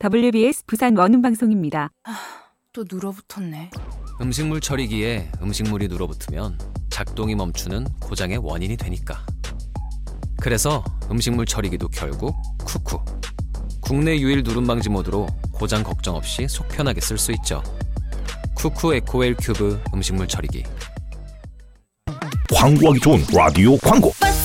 WBS 부산 원음방송입니다. 또 눌어붙었네. 음식물 처리기에 음식물이 눌어붙으면 작동이 멈추는 고장의 원인이 되니까. 그래서 음식물 처리기도 결국 쿠쿠. 국내 유일 누름 방지 모드로 고장 걱정 없이 속 편하게 쓸 수 있죠. 쿠쿠 에코웰 큐브 음식물 처리기. 광고하기 좋은 라디오 광고.